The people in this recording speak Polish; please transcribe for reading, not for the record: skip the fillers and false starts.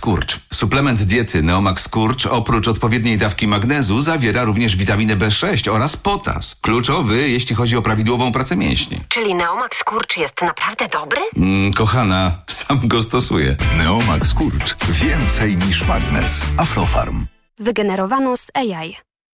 Skurcz. Suplement diety Neomax Skurcz oprócz odpowiedniej dawki magnezu zawiera również witaminę B6 oraz potas. Kluczowy, jeśli chodzi o prawidłową pracę mięśni. Czyli Neomax Skurcz jest naprawdę dobry? Kochana, sam go stosuję. Neomax Skurcz. Więcej niż magnez. Aflofarm. Wygenerowano z AI.